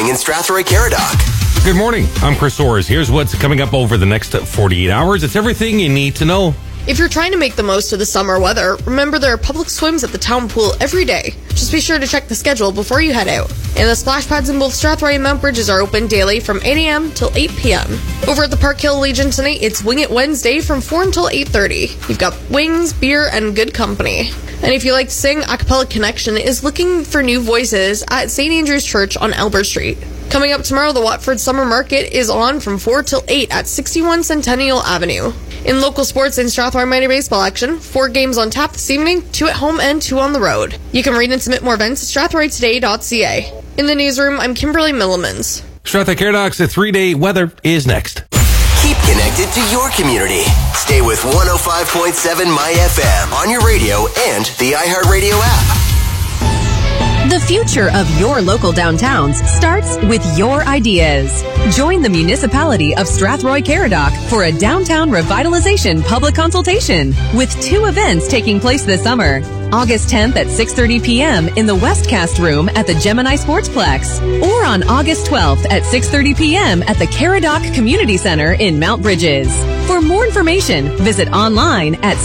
morning in Strathroy-Caradoc. Good morning. I'm Chris Orrs. Here's what's coming up over the next 48 hours. It's everything you need to know. If you're trying to make the most of the summer weather, remember there are public swims at the town pool every day. Just be sure to check the schedule before you head out. And the splash pads in both Strathroy and Mount Bridges are open daily from 8 a.m. till 8 p.m. Over at the Park Hill Legion tonight, it's Wing It Wednesday from 4 until 8:30. You've got wings, beer, and good company. And if you like to sing, Acapella Connection is looking for new voices at St. Andrew's Church on Albert Street. Coming up tomorrow, the Watford Summer Market is on from 4 till 8 at 61 Centennial Avenue. In local sports in Strathroy Minor Baseball action, 4 games on tap this evening, 2 at home and 2 on the road. You can read and submit more events at strathroytoday.ca. In the newsroom, I'm Kimberly Millimans. Strathroy-Caradoc's 3-day weather is next. Keep connected to your community. Stay with 105.7 My FM on your radio and the iHeartRadio app. The future of your local downtowns starts with your ideas. Join the municipality of Strathroy-Caradoc for a downtown revitalization public consultation with 2 events taking place this summer. August 10th at 6:30 p.m. in the Westcast Room at the Gemini Sportsplex, or on August 12th at 6:30 p.m. at the Caradoc Community Center in Mount Bridges. For more information, visit online at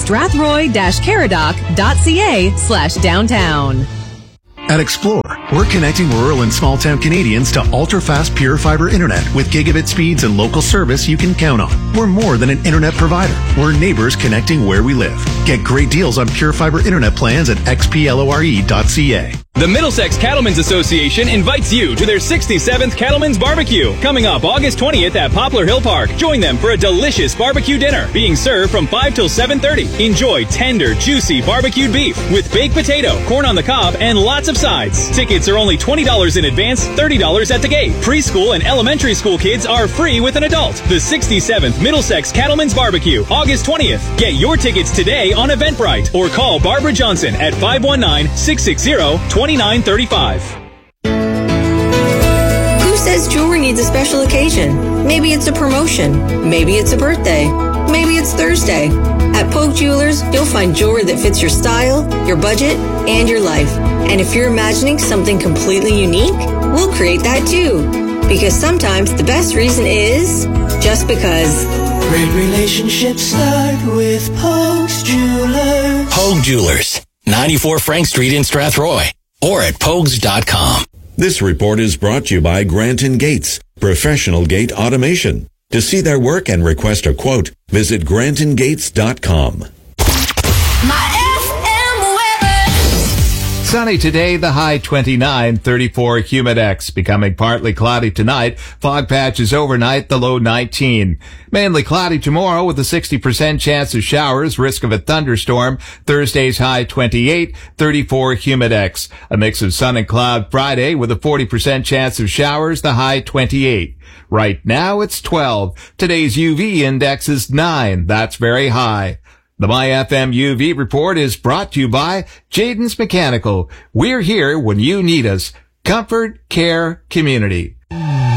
strathroy-caradoc.ca/downtown. At Explore, we're connecting rural and small-town Canadians to ultra-fast pure fiber internet with gigabit speeds and local service you can count on. We're more than an internet provider. We're neighbors connecting where we live. Get great deals on pure fiber internet plans at xplore.ca. The Middlesex Cattlemen's Association invites you to their 67th Cattlemen's Barbecue, coming up August 20th at Poplar Hill Park. Join them for a delicious barbecue dinner, being served from 5 till 7:30. Enjoy tender, juicy barbecued beef with baked potato, corn on the cob, and lots of sides. Tickets are only $20 in advance, $30 at the gate. Preschool and elementary school kids are free with an adult. The 67th Middlesex Cattlemen's Barbecue, August 20th. Get your tickets today on Eventbrite or call Barbara Johnson at 519-660-2935. Who says jewelry needs a special occasion? Maybe it's a promotion. Maybe it's a birthday. Maybe it's Thursday. At Pogue Jewelers, you'll find jewelry that fits your style, your budget, and your life. And if you're imagining something completely unique, we'll create that too. Because sometimes the best reason is just because. Great relationships start with Pogue's Jewelers. Pogue Jewelers, 94 Frank Street in Strathroy, or at pogues.com. This report is brought to you by Grant & Gates, professional gate automation. To see their work and request a quote, visit grantandgates.com. Sunny today, the high 29, 34 humidex. Becoming partly cloudy tonight. Fog patches overnight, the low 19. Mainly cloudy tomorrow with a 60% chance of showers, risk of a thunderstorm. Thursday's high 28, 34 humidex. A mix of sun and cloud Friday with a 40% chance of showers, the high 28. Right now it's 12. Today's UV index is 9. That's very high. The MyFM UV report is brought to you by Jaden's Mechanical. We're here when you need us. Comfort, care, community.